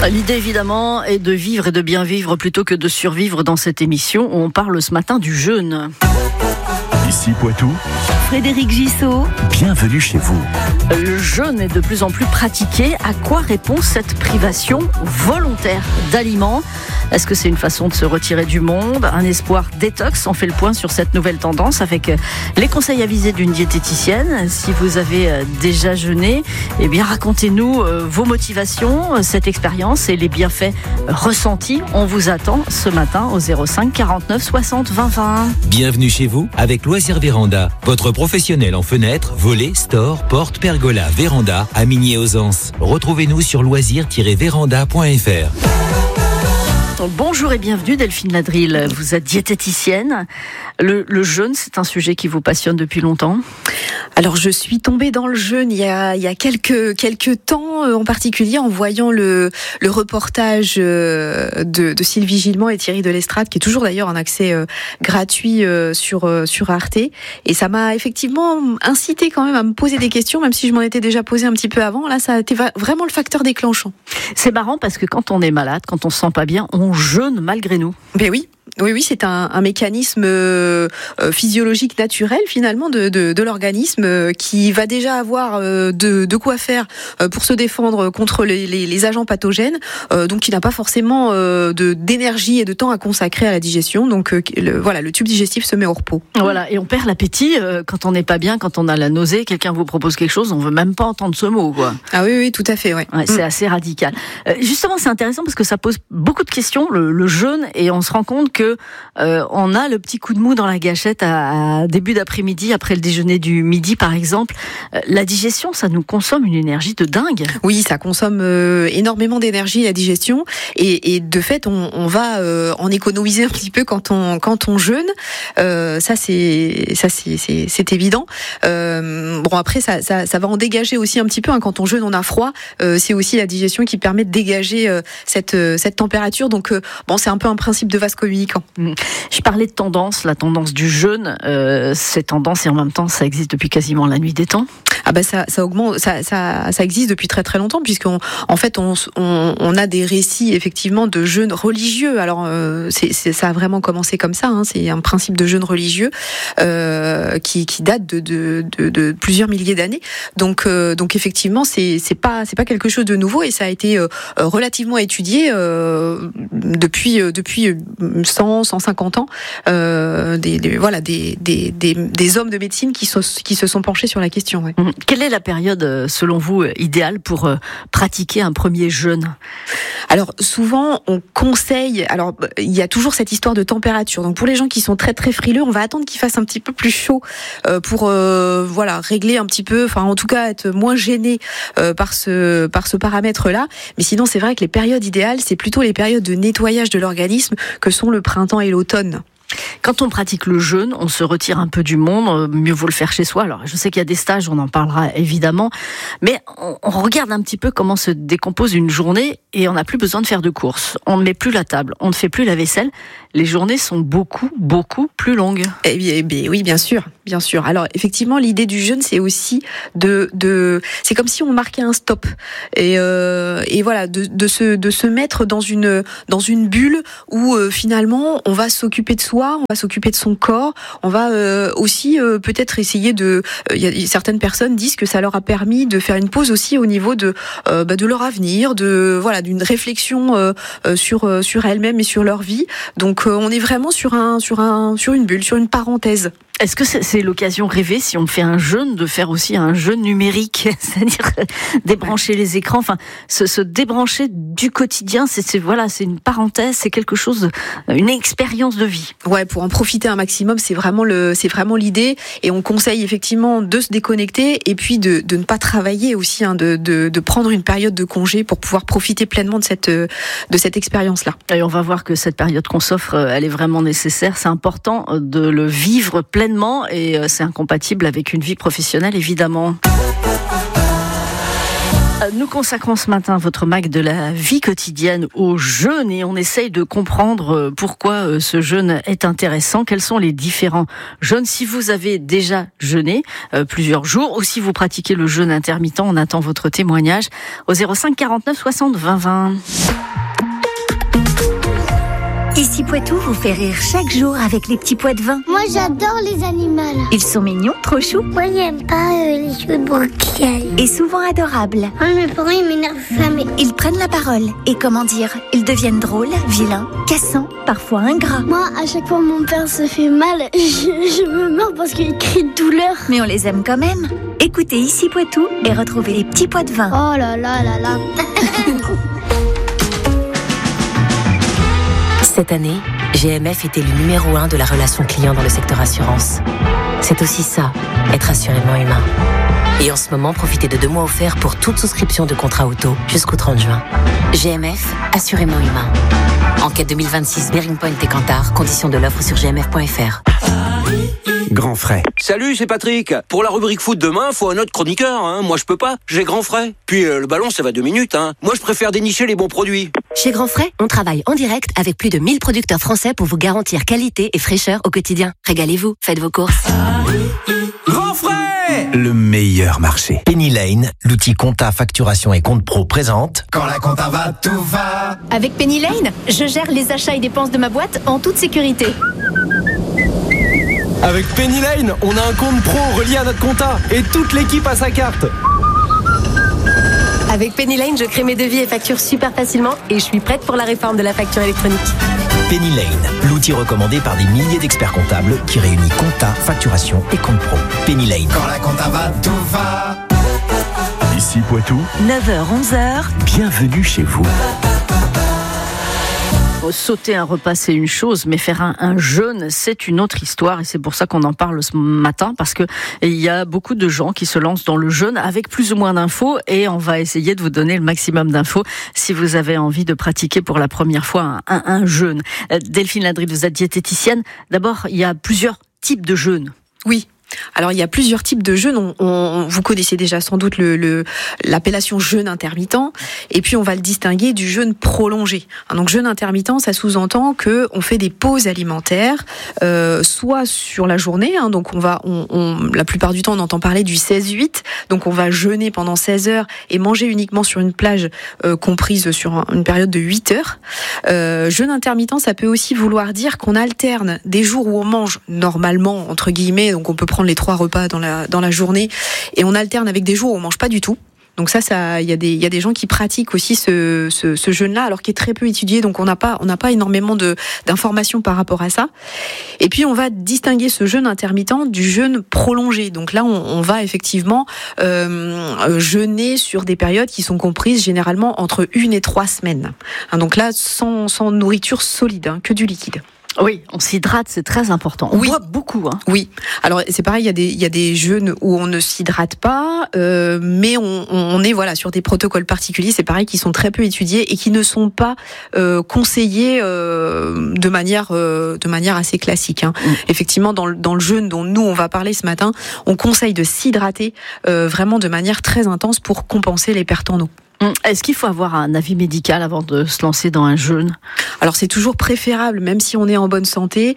L'idée évidemment est de vivre et de bien vivre plutôt que de survivre dans cette émission où on parle ce matin du jeûne. Ici Poitou, Frédéric Gissot. bienvenue chez vous. Le jeûne est de plus en plus pratiqué. À quoi répond cette privation volontaire d'aliments ? Est-ce que c'est une façon de se retirer du monde ? Un espoir détox ? On fait le point sur cette nouvelle tendance avec les conseils avisés d'une diététicienne. Si vous avez déjà jeûné, eh bien racontez-nous vos motivations, cette expérience et les bienfaits ressentis. On vous attend ce matin au 05 49 60 20 20. Bienvenue chez vous avec Loisirs Véranda, votre professionnel en fenêtres, volets, stores, portes, pergolas, véranda à Migné-aux-Anses. Retrouvez-nous sur loisirs-véranda.fr. Bonjour et bienvenue Delphine Ladrille, vous êtes diététicienne. Le jeûne, c'est un sujet qui vous passionne depuis longtemps ? Alors je suis tombée dans le jeûne il y a quelques temps, en particulier en voyant le reportage de Sylvie Gilman et Thierry Delestrade, qui est toujours d'ailleurs en accès gratuit sur Arte. Et ça m'a effectivement incité quand même à me poser des questions, même si je m'en étais déjà posé un petit peu avant. Là, ça a été vraiment le facteur déclenchant. C'est marrant parce que quand on est malade, quand on se sent pas bien, on jeûne malgré nous. Ben oui, c'est un mécanisme physiologique naturel finalement de l'organisme qui va déjà avoir de quoi faire pour se défendre contre les agents pathogènes, donc qui n'a pas forcément d'énergie et de temps à consacrer à la digestion. Donc le tube digestif se met au repos. Voilà, et on perd l'appétit quand on n'est pas bien, quand on a la nausée, quelqu'un vous propose quelque chose, on veut même pas entendre ce mot, quoi. Ah oui, tout à fait, ouais. C'est assez radical. Justement, c'est intéressant parce que ça pose beaucoup de questions, le jeûne, et on se rend compte que on a le petit coup de mou dans la gâchette à début d'après-midi, après le déjeuner du midi par exemple. La digestion, ça nous consomme une énergie de dingue. Oui, ça consomme énormément d'énergie, la digestion, et de fait on va en économiser un petit peu quand on jeûne. Ça c'est évident. Bon, après ça va en dégager aussi un petit peu, hein. Quand on jeûne, on a froid. C'est aussi la digestion qui permet de dégager cette température. Donc bon, c'est un peu un principe de vase communicant. Je parlais de tendance, la tendance du jeûne, c'est tendance et en même temps ça existe depuis quasiment la nuit des temps. Ah bah ça augmente, ça existe depuis très très longtemps, puisqu'on a des récits effectivement de jeûne religieux. Alors ça a vraiment commencé comme ça, hein. C'est un principe de jeûne religieux qui date de plusieurs milliers d'années. Donc effectivement c'est pas quelque chose de nouveau, et ça a été relativement étudié depuis 150 ans, des hommes de médecine qui se sont penchés sur la question. Ouais. Quelle est la période, selon vous, idéale pour pratiquer un premier jeûne ? Alors souvent on conseille, alors il y a toujours cette histoire de température. Donc pour les gens qui sont très très frileux, on va attendre qu'il fasse un petit peu plus chaud pour régler un petit peu, enfin en tout cas être moins gêné par ce paramètre-là. Mais sinon c'est vrai que les périodes idéales, c'est plutôt les périodes de nettoyage de l'organisme que sont le printemps et l'automne. Quand on pratique le jeûne, on se retire un peu du monde, mieux vaut le faire chez soi. Alors, je sais qu'il y a des stages, on en parlera évidemment, mais on regarde un petit peu comment se décompose une journée et on n'a plus besoin de faire de courses. On ne met plus la table, on ne fait plus la vaisselle. Les journées sont beaucoup plus longues. Eh bien, oui, bien sûr. Alors, effectivement, l'idée du jeûne, c'est aussi c'est comme si on marquait un stop. Et voilà, de se mettre dans une bulle où finalement, on va s'occuper de soi, on va s'occuper de son corps, on va aussi peut-être essayer certaines personnes disent que ça leur a permis de faire une pause aussi au niveau de leur avenir, d'une réflexion sur elles-mêmes et sur leur vie. Donc on est vraiment sur une bulle, sur une parenthèse. Est-ce que c'est l'occasion rêvée, si on fait un jeûne, de faire aussi un jeûne numérique, c'est-à-dire débrancher les écrans, enfin se débrancher du quotidien, c'est une parenthèse, c'est quelque chose, une expérience de vie. Ouais, pour en profiter un maximum, c'est vraiment l'idée, et on conseille effectivement de se déconnecter et puis de ne pas travailler aussi, hein, de prendre une période de congé pour pouvoir profiter pleinement de cette expérience-là. Et on va voir que cette période qu'on s'offre, elle est vraiment nécessaire. C'est important de le vivre pleinement. Et c'est incompatible avec une vie professionnelle, évidemment. Nous consacrons ce matin votre mag de la vie quotidienne au jeûne et on essaye de comprendre pourquoi ce jeûne est intéressant, quels sont les différents jeûnes. Si vous avez déjà jeûné plusieurs jours ou si vous pratiquez le jeûne intermittent, on attend votre témoignage au 05 49 60 20 20. Ici Poitou vous fait rire chaque jour avec les petits pois de vin. Moi j'adore les animaux. Ils sont mignons, trop choux. Moi j'aime pas les jeux de broquial. Et souvent adorables. Ouais, mes parents ils m'énervent jamais. Ils prennent la parole. Et comment dire, ils deviennent drôles, vilains, cassants, parfois ingrats. Moi à chaque fois mon père se fait mal, je me meurs parce qu'il crie de douleur. Mais on les aime quand même. Écoutez Ici Poitou et retrouvez les petits pois de vin. Oh là là là là. Cette année, GMF était le numéro 1 de la relation client dans le secteur assurance. C'est aussi ça, être assurément humain. Et en ce moment, profitez de 2 mois offerts pour toute souscription de contrat auto jusqu'au 30 juin. GMF, assurément humain. Enquête 2026 Bearing Point et Kantar, conditions de l'offre sur gmf.fr. Grand frais. Salut, c'est Patrick. Pour la rubrique foot demain, faut un autre chroniqueur. Moi, je peux pas. J'ai grand frais. Puis le ballon, ça va 2 minutes. Moi, je préfère dénicher les bons produits. Chez Grand Frais, on travaille en direct avec plus de 1000 producteurs français pour vous garantir qualité et fraîcheur au quotidien. Régalez-vous, faites vos courses. Grand frais! Le meilleur marché. Penny Lane, l'outil compta, facturation et compte pro présente. Quand la compta va, tout va. Avec Penny Lane, je gère les achats et dépenses de ma boîte en toute sécurité. Avec Penny Lane, on a un compte pro relié à notre compta et toute l'équipe a sa carte. Avec Penny Lane, je crée mes devis et factures super facilement et je suis prête pour la réforme de la facture électronique. Penny Lane, l'outil recommandé par des milliers d'experts comptables qui réunit compta, facturation et compte pro. Penny Lane. Quand la compta va, tout va. Ici Poitou, 9h-11h. bienvenue chez vous. Sauter un repas, c'est une chose, mais faire un jeûne, c'est une autre histoire. Et c'est pour ça qu'on en parle ce matin, parce que il y a beaucoup de gens qui se lancent dans le jeûne avec plus ou moins d'infos. Et on va essayer de vous donner le maximum d'infos si vous avez envie de pratiquer pour la première fois un jeûne. Delphine Ladry, vous êtes diététicienne. D'abord, il y a plusieurs types de jeûnes. Oui. Alors il y a plusieurs types de jeûnes. Vous connaissez déjà sans doute l'appellation jeûne intermittent, et puis on va le distinguer du jeûne prolongé. Donc jeûne intermittent, ça sous-entend que on fait des pauses alimentaires, soit sur la journée. Donc la plupart du temps on entend parler du 16-8. Donc on va jeûner pendant 16 heures et manger uniquement sur une plage comprise sur une période de 8 heures. Jeûne intermittent, ça peut aussi vouloir dire qu'on alterne des jours où on mange normalement entre guillemets, donc on peut prendre les 3 repas dans la journée, et on alterne avec des jours où on mange pas du tout. Donc ça, il y a des gens qui pratiquent aussi ce jeûne-là, alors qu'il est très peu étudié, donc on n'a pas énormément d'informations par rapport à ça. Et puis on va distinguer ce jeûne intermittent du jeûne prolongé. Donc là, on va effectivement jeûner sur des périodes qui sont comprises généralement entre 1 et 3 semaines. Donc là, sans nourriture solide, que du liquide. Oui, on s'hydrate, c'est très important. On boit beaucoup. Oui. Alors c'est pareil, il y a des jeûnes où on ne s'hydrate pas, mais on est sur des protocoles particuliers. C'est pareil, qui sont très peu étudiés et qui ne sont pas conseillés de manière assez classique. Effectivement, dans le jeûne dont nous on va parler ce matin, on conseille de s'hydrater vraiment de manière très intense pour compenser les pertes en eau. Est-ce qu'il faut avoir un avis médical avant de se lancer dans un jeûne ? Alors c'est toujours préférable, même si on est en bonne santé.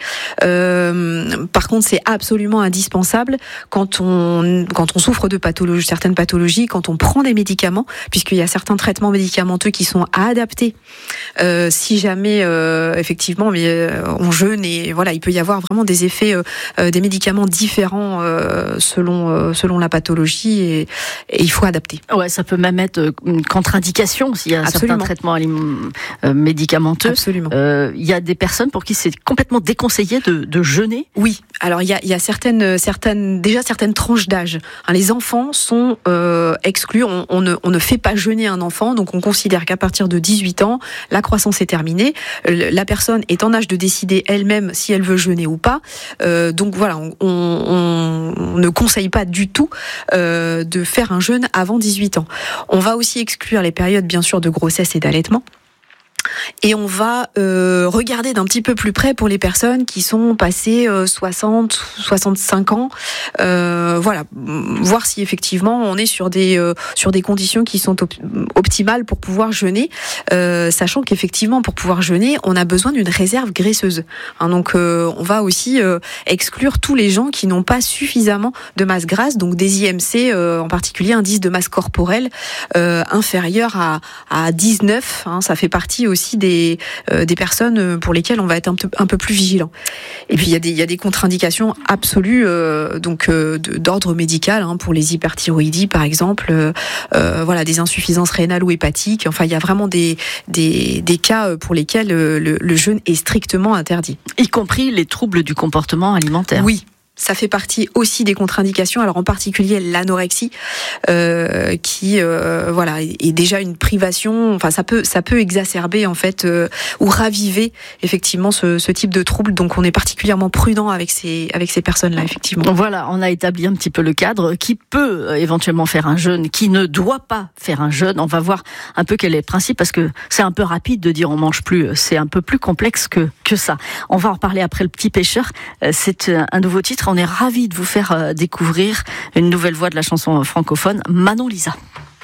Par contre, c'est absolument indispensable quand on souffre de certaines pathologies, quand on prend des médicaments, puisqu'il y a certains traitements médicamenteux qui sont adaptés. Si jamais effectivement, on jeûne, et il peut y avoir vraiment des effets, des médicaments différents selon la pathologie, et il faut adapter. Ouais, ça peut même être contre-indication s'il y a certains traitements médicamenteux. Absolument. Il y a des personnes pour qui c'est complètement déconseillé de jeûner. Oui. Alors il y a certaines tranches d'âge. Les enfants sont exclus. On ne fait pas jeûner un enfant, donc on considère qu'à partir de 18 ans, la croissance est terminée. La personne est en âge de décider elle-même si elle veut jeûner ou pas. Donc voilà, on ne conseille pas du tout de faire un jeûne avant 18 ans. On va aussi exclure les périodes bien sûr de grossesse et d'allaitement. et on va regarder d'un petit peu plus près pour les personnes qui sont passées 60, 65 ans, voilà, voir si effectivement on est sur des conditions qui sont optimales pour pouvoir jeûner, sachant qu'effectivement pour pouvoir jeûner, on a besoin d'une réserve graisseuse. Donc on va aussi exclure tous les gens qui n'ont pas suffisamment de masse grasse, donc des IMC, en particulier indice de masse corporelle inférieur à 19. Ça fait partie aussi des personnes pour lesquelles on va être un peu plus vigilant. Et puis il y a des contre-indications absolues d'ordre médical, pour les hyperthyroïdies par exemple, voilà, des insuffisances rénales ou hépatiques. Enfin, il y a vraiment des cas pour lesquels le jeûne est strictement interdit. Y compris les troubles du comportement alimentaire. Oui. Ça fait partie aussi des contre-indications, alors en particulier l'anorexie, qui voilà, est déjà une privation. Enfin, ça peut exacerber en fait ou raviver effectivement ce type de trouble. Donc, on est particulièrement prudent avec ces personnes-là, effectivement. Voilà, on a établi un petit peu le cadre. Qui peut éventuellement faire un jeûne, qui ne doit pas faire un jeûne. On va voir un peu quel est le principe, parce que c'est un peu rapide de dire on mange plus. C'est un peu plus complexe que ça. On va en reparler après Le Petit Pêcheur. C'est un nouveau titre. On est ravis de vous faire découvrir une nouvelle voix de la chanson francophone, Manon Lisa.